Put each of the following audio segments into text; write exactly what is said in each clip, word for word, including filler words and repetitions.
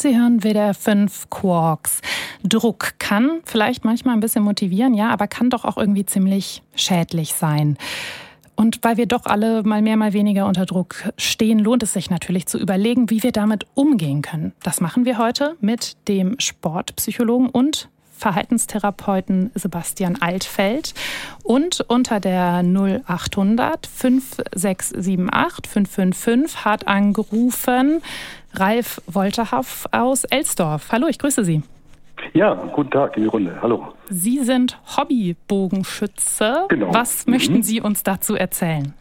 Sie hören W D R fünf Quarks. Druck kann vielleicht manchmal ein bisschen motivieren, ja, aber kann doch auch irgendwie ziemlich schädlich sein. Und weil wir doch alle mal mehr, mal weniger unter Druck stehen, lohnt es sich natürlich zu überlegen, wie wir damit umgehen können. Das machen wir heute mit dem Sportpsychologen und Verhaltenstherapeuten Sebastian Altfeld und unter der null achthundert fünf sechs sieben acht fünf fünf fünf hat angerufen Ralf Wolterhoff aus Elsdorf. Hallo, ich grüße Sie. Ja, guten Tag in die Runde. Hallo. Sie sind Hobbybogenschütze. Genau. Was mhm. möchten Sie uns dazu erzählen?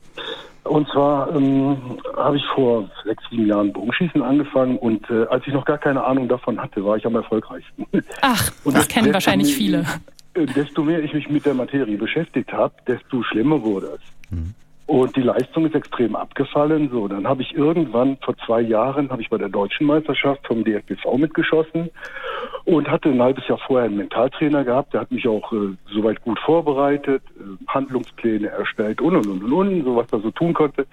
Und zwar ähm, habe ich vor sechs, sieben Jahren Bogenschießen angefangen und äh, als ich noch gar keine Ahnung davon hatte, war ich am erfolgreichsten. Ach, und das kennen wahrscheinlich mehr, viele. Äh, desto mehr ich mich mit der Materie beschäftigt habe, desto schlimmer wurde es. Mhm. Und die Leistung ist extrem abgefallen. So, dann habe ich irgendwann vor zwei Jahren habe ich bei der Deutschen Meisterschaft vom D F B V mitgeschossen und hatte ein halbes Jahr vorher einen Mentaltrainer gehabt. Der hat mich auch äh, soweit gut vorbereitet, äh, Handlungspläne erstellt und und und und und, so was er so tun konnte.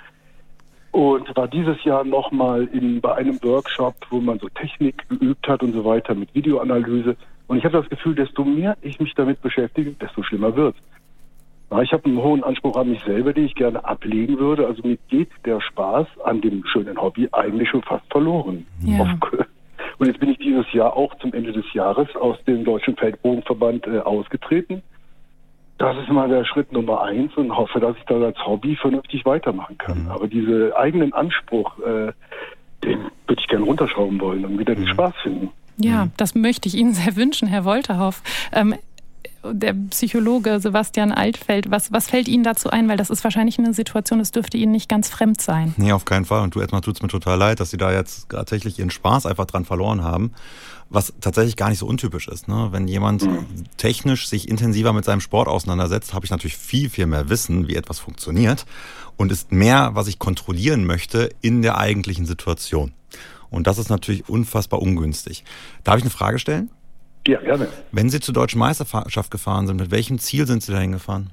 Und war dieses Jahr nochmal in bei einem Workshop, wo man so Technik geübt hat und so weiter mit Videoanalyse. Und ich habe das Gefühl, desto mehr ich mich damit beschäftige, desto schlimmer wird's. Ich habe einen hohen Anspruch an mich selber, den ich gerne ablegen würde. Also mir geht der Spaß an dem schönen Hobby eigentlich schon fast verloren. Ja. Und jetzt bin ich dieses Jahr auch zum Ende des Jahres aus dem Deutschen Feldbogenverband äh, ausgetreten. Das ist mal der Schritt Nummer eins und hoffe, dass ich das als Hobby vernünftig weitermachen kann. Mhm. Aber diesen eigenen Anspruch, äh, den würde ich gerne runterschrauben wollen und wieder den Spaß finden. Ja, das möchte ich Ihnen sehr wünschen, Herr Wolterhoff. Ähm, Der Psychologe Sebastian Altfeld, was, was fällt Ihnen dazu ein? Weil das ist wahrscheinlich eine Situation, das dürfte Ihnen nicht ganz fremd sein. Nee, auf keinen Fall. Und du, erstmal tut es mir total leid, dass Sie da jetzt tatsächlich Ihren Spaß einfach dran verloren haben. Was tatsächlich gar nicht so untypisch ist. Ne? Wenn jemand mhm. technisch sich intensiver mit seinem Sport auseinandersetzt, habe ich natürlich viel, viel mehr Wissen, wie etwas funktioniert. Und ist mehr, was ich kontrollieren möchte, in der eigentlichen Situation. Und das ist natürlich unfassbar ungünstig. Darf ich eine Frage stellen? Ja, gerne. Wenn Sie zur Deutschen Meisterschaft gefahren sind, mit welchem Ziel sind Sie dahin gefahren?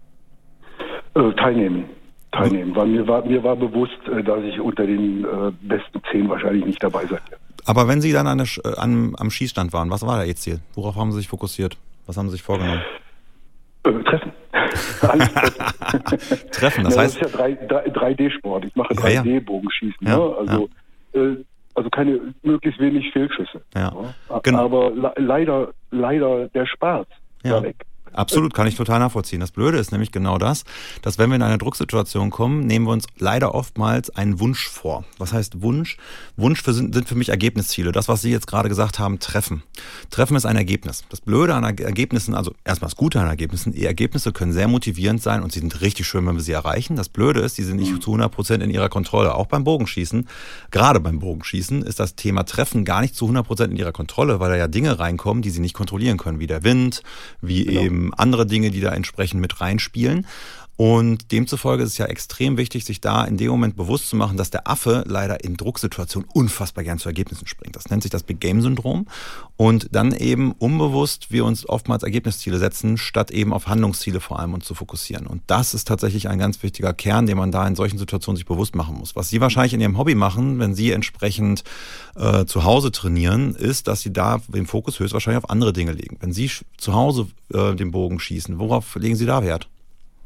Äh, teilnehmen. Teilnehmen. Weil mir war, mir war bewusst, äh, dass ich unter den äh, besten zehn wahrscheinlich nicht dabei sein werde. Aber wenn Sie dann an der, äh, an, am Schießstand waren, was war da Ihr Ziel? Worauf haben Sie sich fokussiert? Was haben Sie sich vorgenommen? Äh, treffen. Alles treffen. Treffen, das ja, heißt... Das ist ja drei D-Sport. Ich mache drei D-Bogenschießen. Ja, ne? Also... ja. Äh, Also keine, möglichst wenig Fehlschüsse. Ja. Ja. Genau. Aber le- leider, leider der Spaß ja. war weg. Absolut, kann ich total nachvollziehen. Das Blöde ist nämlich genau das, dass wenn wir in eine Drucksituation kommen, nehmen wir uns leider oftmals einen Wunsch vor. Was heißt Wunsch? Wunsch für, sind für mich Ergebnisziele. Das, was Sie jetzt gerade gesagt haben, Treffen. Treffen ist ein Ergebnis. Das Blöde an Ergebnissen, also erstmal das Gute an Ergebnissen, die Ergebnisse können sehr motivierend sein und sie sind richtig schön, wenn wir sie erreichen. Das Blöde ist, die sind nicht zu hundert Prozent in ihrer Kontrolle. Auch beim Bogenschießen, gerade beim Bogenschießen, ist das Thema Treffen gar nicht zu hundert Prozent in ihrer Kontrolle, weil da ja Dinge reinkommen, die sie nicht kontrollieren können, wie der Wind, wie genau. eben andere Dinge, die da entsprechend mit reinspielen. Und demzufolge ist es ja extrem wichtig, sich da in dem Moment bewusst zu machen, dass der Affe leider in Drucksituationen unfassbar gern zu Ergebnissen springt. Das nennt sich das Big Game Syndrom. Und dann eben unbewusst wir uns oftmals Ergebnisziele setzen, statt eben auf Handlungsziele vor allem uns zu fokussieren. Und das ist tatsächlich ein ganz wichtiger Kern, den man da in solchen Situationen sich bewusst machen muss. Was Sie wahrscheinlich in Ihrem Hobby machen, wenn Sie entsprechend äh, zu Hause trainieren, ist, dass Sie da den Fokus höchstwahrscheinlich auf andere Dinge legen. Wenn Sie zu Hause äh, den Bogen schießen, worauf legen Sie da Wert?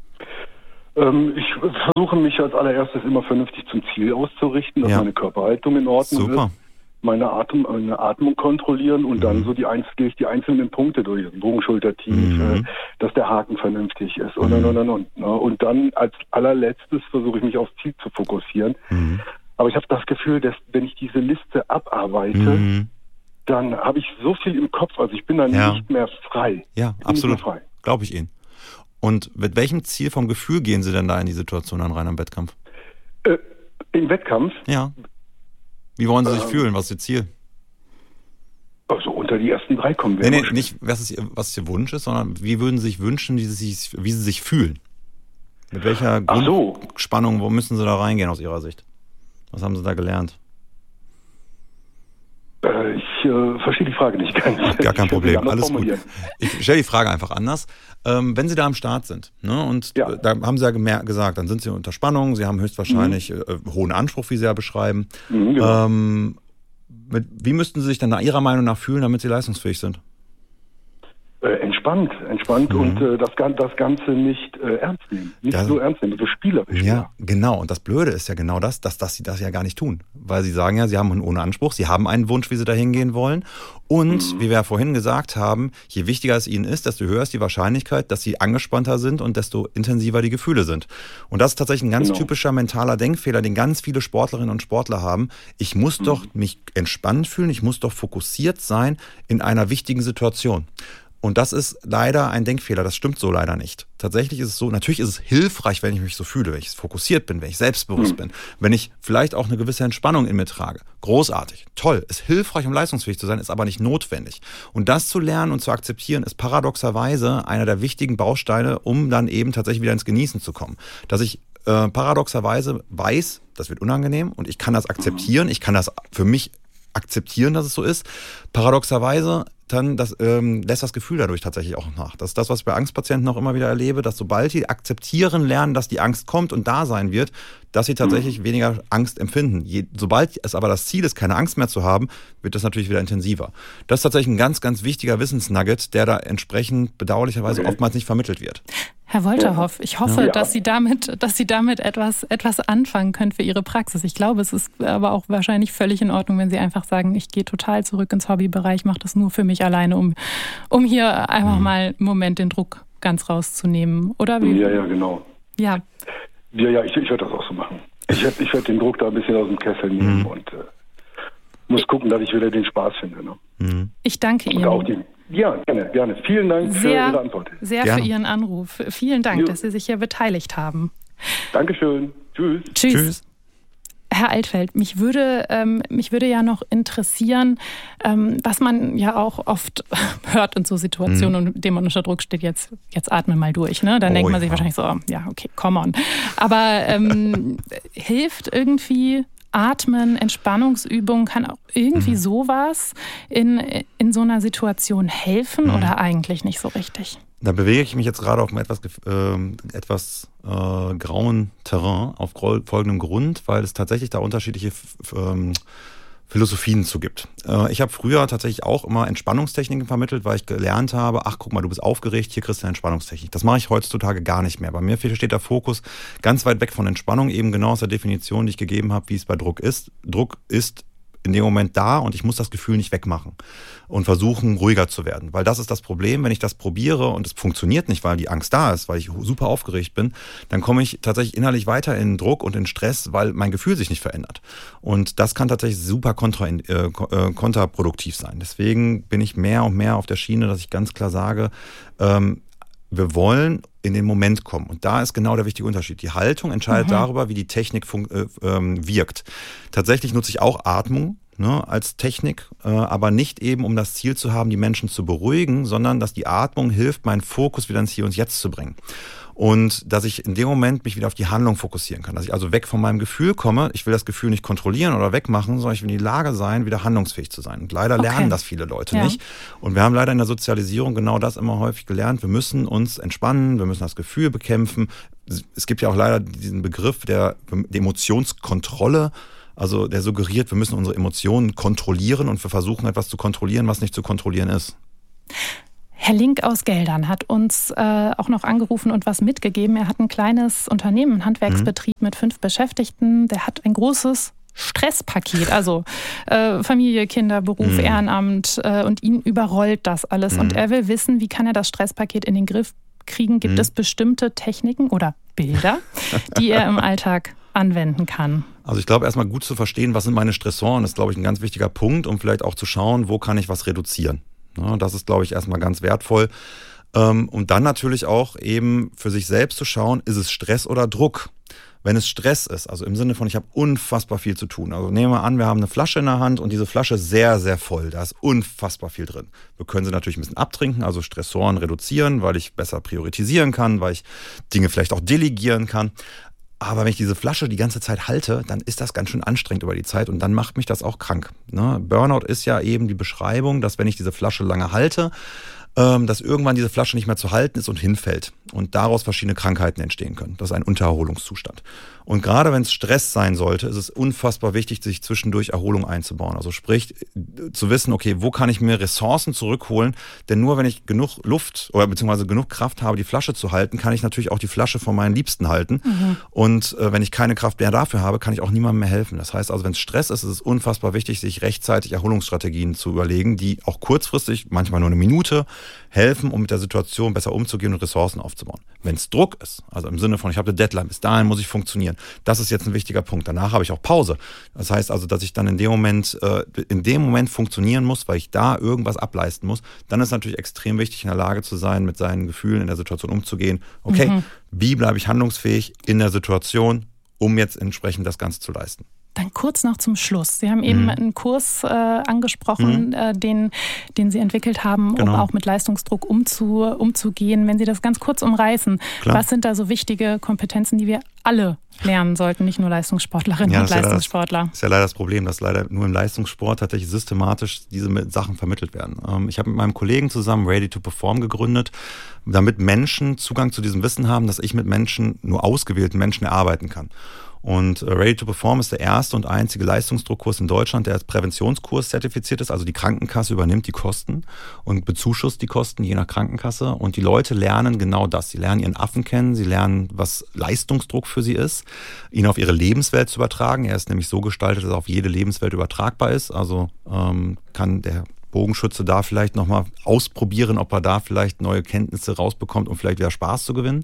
Ich versuche mich als allererstes immer vernünftig zum Ziel auszurichten, dass ja. meine Körperhaltung in Ordnung Super. ist, meine, Atem, meine Atmung kontrollieren und mhm. dann so die gehe ich die einzelnen Punkte durch, Bogenschulter tief, mhm. äh, dass der Haken vernünftig ist und und und und und. Ne? Und dann als allerletztes versuche ich mich aufs Ziel zu fokussieren. Mhm. Aber ich habe das Gefühl, dass wenn ich diese Liste abarbeite, mhm. dann habe ich so viel im Kopf, also ich bin dann ja. nicht mehr frei. Ja, absolut. Glaube ich Ihnen. Und mit welchem Ziel vom Gefühl gehen Sie denn da in die Situation dann rein am Wettkampf? Äh, Im Wettkampf? Ja. Wie wollen Sie sich ähm, fühlen? Was ist Ihr Ziel? Also unter die ersten drei kommen wir. Nee, nee, nicht, was, ist Ihr, was Ihr Wunsch ist, sondern wie würden Sie sich wünschen, wie Sie sich, wie Sie sich fühlen? Mit welcher so. Grundspannung, wo müssen Sie da reingehen aus Ihrer Sicht? Was haben Sie da gelernt? Äh, ich äh, verstehe die Frage nicht ganz. Ach, gar kein Problem, alles gut. Ich stelle die Frage einfach anders. Ähm, wenn Sie da am Start sind, ne, und ja. da haben Sie ja gemerkt, gesagt, dann sind Sie unter Spannung, Sie haben höchstwahrscheinlich mhm. äh, hohen Anspruch, wie Sie ja beschreiben. Mhm, genau. ähm, mit, wie müssten Sie sich denn nach Ihrer Meinung nach fühlen, damit Sie leistungsfähig sind? Äh, entspannt, entspannt mhm. und äh, das, das Ganze nicht äh, ernst nehmen. Nicht ja, so ernst nehmen, so spielerisch. Ja, ja, genau. Und das Blöde ist ja genau das, dass, dass sie das ja gar nicht tun. Weil sie sagen ja, sie haben einen ohne Anspruch, sie haben einen Wunsch, wie sie da hingehen wollen. Und mhm. wie wir ja vorhin gesagt haben, je wichtiger es ihnen ist, desto höher ist die Wahrscheinlichkeit, dass sie angespannter sind und desto intensiver die Gefühle sind. Und das ist tatsächlich ein ganz genau. typischer mentaler Denkfehler, den ganz viele Sportlerinnen und Sportler haben. Ich muss mhm. doch mich entspannt fühlen, ich muss doch fokussiert sein in einer wichtigen Situation. Und das ist leider ein Denkfehler, das stimmt so leider nicht. Tatsächlich ist es so, natürlich ist es hilfreich, wenn ich mich so fühle, wenn ich fokussiert bin, wenn ich selbstbewusst mhm. bin, wenn ich vielleicht auch eine gewisse Entspannung in mir trage. Großartig, toll, ist hilfreich, um leistungsfähig zu sein, ist aber nicht notwendig. Und das zu lernen und zu akzeptieren, ist paradoxerweise einer der wichtigen Bausteine, um dann eben tatsächlich wieder ins Genießen zu kommen. Dass ich äh, paradoxerweise weiß, das wird unangenehm und ich kann das akzeptieren, ich kann das für mich akzeptieren, dass es so ist. Paradoxerweise dann das, ähm, lässt das Gefühl dadurch tatsächlich auch nach. Das ist das, was ich bei Angstpatienten auch immer wieder erlebe, dass sobald die akzeptieren lernen, dass die Angst kommt und da sein wird, dass sie tatsächlich mhm. weniger Angst empfinden. Je, sobald es aber das Ziel ist, keine Angst mehr zu haben, wird das natürlich wieder intensiver. Das ist tatsächlich ein ganz, ganz wichtiger Wissensnugget, der da entsprechend bedauerlicherweise okay. oftmals nicht vermittelt wird. Herr Wolterhoff, ich hoffe, ja. dass Sie damit, dass Sie damit etwas, etwas anfangen können für Ihre Praxis. Ich glaube, es ist aber auch wahrscheinlich völlig in Ordnung, wenn Sie einfach sagen, ich gehe total zurück ins Hobbybereich, mache das nur für mich alleine, um, um hier einfach mhm. mal einen Moment den Druck ganz rauszunehmen. Oder wie? Ja, ja, genau. Ja, ja, ja ich, ich werde das auch so machen. Ich werde ich werd den Druck da ein bisschen aus dem Kessel nehmen mhm. und äh, muss gucken, dass ich wieder den Spaß finde. Ne? Mhm. Ich danke Ihnen. Und auch die, ja, gerne, gerne. Vielen Dank sehr, für Ihre Antwort. Sehr gerne. Für Ihren Anruf. Vielen Dank, jo. dass Sie sich hier beteiligt haben. Dankeschön. Tschüss. Tschüss. Tschüss. Herr Altfeld, mich würde, ähm, mich würde ja noch interessieren, ähm, was man ja auch oft hört in so Situationen, mhm. in denen man unter Druck steht, jetzt, jetzt atme mal durch. Ne? Dann oh, denkt man ja. sich wahrscheinlich so, oh, ja, okay, come on. Aber ähm, hilft irgendwie Atmen, Entspannungsübungen, kann auch irgendwie mhm. sowas in, in so einer Situation helfen mhm. oder eigentlich nicht so richtig? Da bewege ich mich jetzt gerade auf einem etwas, äh, etwas äh, grauen Terrain, auf folgendem Grund, weil es tatsächlich da unterschiedliche äh, Philosophien zu gibt. Äh, ich habe früher tatsächlich auch immer Entspannungstechniken vermittelt, weil ich gelernt habe, ach guck mal, du bist aufgeregt, hier kriegst du eine Entspannungstechnik. Das mache ich heutzutage gar nicht mehr. Bei mir steht der Fokus ganz weit weg von Entspannung, eben genau aus der Definition, die ich gegeben habe, wie es bei Druck ist. Druck ist in dem Moment da und ich muss das Gefühl nicht wegmachen und versuchen, ruhiger zu werden. Weil das ist das Problem, wenn ich das probiere und es funktioniert nicht, weil die Angst da ist, weil ich super aufgeregt bin, dann komme ich tatsächlich innerlich weiter in Druck und in Stress, weil mein Gefühl sich nicht verändert. Und das kann tatsächlich super kontra, äh, kontraproduktiv sein. Deswegen bin ich mehr und mehr auf der Schiene, dass ich ganz klar sage, ähm, wir wollen in den Moment kommen. Und da ist genau der wichtige Unterschied. Die Haltung entscheidet mhm. darüber, wie die Technik fun- äh, ähm, wirkt. Tatsächlich nutze ich auch Atmung ne, als Technik, äh, aber nicht eben, um das Ziel zu haben, die Menschen zu beruhigen, sondern dass die Atmung hilft, meinen Fokus wieder ins Hier und Jetzt zu bringen. Und dass ich in dem Moment mich wieder auf die Handlung fokussieren kann. Dass ich also weg von meinem Gefühl komme. Ich will das Gefühl nicht kontrollieren oder wegmachen, sondern ich will in die Lage sein, wieder handlungsfähig zu sein. Und leider okay. lernen das viele Leute ja. nicht. Und wir haben leider in der Sozialisierung genau das immer häufig gelernt. Wir müssen uns entspannen, wir müssen das Gefühl bekämpfen. Es gibt ja auch leider diesen Begriff der, der Emotionskontrolle. Also der suggeriert, wir müssen unsere Emotionen kontrollieren und wir versuchen etwas zu kontrollieren, was nicht zu kontrollieren ist. Herr Link aus Geldern hat uns äh, auch noch angerufen und was mitgegeben. Er hat ein kleines Unternehmen, einen Handwerksbetrieb mhm. mit fünf Beschäftigten. Der hat ein großes Stresspaket, also äh, Familie, Kinder, Beruf, mhm. Ehrenamt äh, und ihn überrollt das alles. Mhm. Und er will wissen, wie kann er das Stresspaket in den Griff kriegen? Gibt mhm. es bestimmte Techniken oder Bilder, die er im Alltag anwenden kann? Also ich glaube, erstmal gut zu verstehen, was sind meine Stressoren, ist, glaube ich, ein ganz wichtiger Punkt, um vielleicht auch zu schauen, wo kann ich was reduzieren. Ja, das ist, glaube ich, erstmal ganz wertvoll. Und dann natürlich auch eben für sich selbst zu schauen, ist es Stress oder Druck? Wenn es Stress ist, also im Sinne von, ich habe unfassbar viel zu tun. Also nehmen wir an, wir haben eine Flasche in der Hand und diese Flasche ist sehr, sehr voll. Da ist unfassbar viel drin. Wir können sie natürlich ein bisschen abtrinken, also Stressoren reduzieren, weil ich besser priorisieren kann, weil ich Dinge vielleicht auch delegieren kann. Aber wenn ich diese Flasche die ganze Zeit halte, dann ist das ganz schön anstrengend über die Zeit und dann macht mich das auch krank. Ne? Burnout ist ja eben die Beschreibung, dass wenn ich diese Flasche lange halte, dass irgendwann diese Flasche nicht mehr zu halten ist und hinfällt und daraus verschiedene Krankheiten entstehen können. Das ist ein Untererholungszustand. Und gerade wenn es Stress sein sollte, ist es unfassbar wichtig, sich zwischendurch Erholung einzubauen. Also sprich, zu wissen, okay, wo kann ich mir Ressourcen zurückholen? Denn nur wenn ich genug Luft oder beziehungsweise genug Kraft habe, die Flasche zu halten, kann ich natürlich auch die Flasche von meinen Liebsten halten. Mhm. Und äh, wenn ich keine Kraft mehr dafür habe, kann ich auch niemandem mehr helfen. Das heißt also, wenn es Stress ist, ist es unfassbar wichtig, sich rechtzeitig Erholungsstrategien zu überlegen, die auch kurzfristig, manchmal nur eine Minute, helfen, um mit der Situation besser umzugehen und Ressourcen aufzubauen. Wenn es Druck ist, also im Sinne von, ich habe eine Deadline, bis dahin muss ich funktionieren, das ist jetzt ein wichtiger Punkt. Danach habe ich auch Pause. Das heißt also, dass ich dann in dem Moment, äh, in dem Moment funktionieren muss, weil ich da irgendwas ableisten muss. Dann ist natürlich extrem wichtig, in der Lage zu sein, mit seinen Gefühlen in der Situation umzugehen. Okay, mhm. wie bleibe ich handlungsfähig in der Situation, um jetzt entsprechend das Ganze zu leisten? Dann kurz noch zum Schluss. Sie haben eben mhm. einen Kurs äh, angesprochen, mhm. äh, den, den Sie entwickelt haben, genau. um auch mit Leistungsdruck umzu, umzugehen. Wenn Sie das ganz kurz umreißen, Klar. was sind da so wichtige Kompetenzen, die wir alle lernen sollten, nicht nur Leistungssportlerinnen ja, und Leistungssportler? Ja das ist ja leider das Problem, dass leider nur im Leistungssport tatsächlich systematisch diese Sachen vermittelt werden. Ähm, ich habe mit meinem Kollegen zusammen Ready to Perform gegründet, damit Menschen Zugang zu diesem Wissen haben, dass ich mit Menschen, nur ausgewählten Menschen, erarbeiten kann. Und Ready to Perform ist der erste und einzige Leistungsdruckkurs in Deutschland, der als Präventionskurs zertifiziert ist. Also die Krankenkasse übernimmt die Kosten und bezuschusst die Kosten je nach Krankenkasse. Und die Leute lernen genau das. Sie lernen ihren Affen kennen, sie lernen, was Leistungsdruck für sie ist, ihn auf ihre Lebenswelt zu übertragen. Er ist nämlich so gestaltet, dass er auf jede Lebenswelt übertragbar ist. Also ähm, kann der Bogenschütze da vielleicht nochmal ausprobieren, ob er da vielleicht neue Kenntnisse rausbekommt, um vielleicht wieder Spaß zu gewinnen.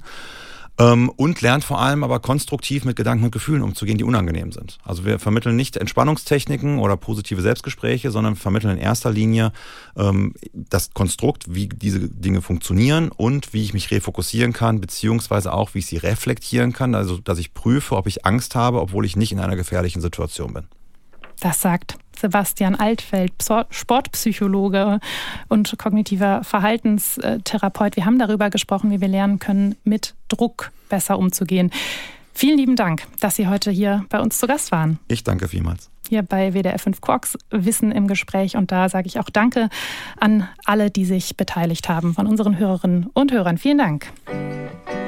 Und lernt vor allem aber konstruktiv mit Gedanken und Gefühlen umzugehen, die unangenehm sind. Also wir vermitteln nicht Entspannungstechniken oder positive Selbstgespräche, sondern vermitteln in erster Linie ähm, das Konstrukt, wie diese Dinge funktionieren und wie ich mich refokussieren kann, beziehungsweise auch, wie ich sie reflektieren kann, also dass ich prüfe, ob ich Angst habe, obwohl ich nicht in einer gefährlichen Situation bin. Das sagt Sebastian Altfeld, Sportpsychologe und kognitiver Verhaltenstherapeut. Wir haben darüber gesprochen, wie wir lernen können, mit Druck besser umzugehen. Vielen lieben Dank, dass Sie heute hier bei uns zu Gast waren. Ich danke vielmals. Hier bei W D R fünf Quarks Wissen im Gespräch. Und da sage ich auch Danke an alle, die sich beteiligt haben, von unseren Hörerinnen und Hörern. Vielen Dank.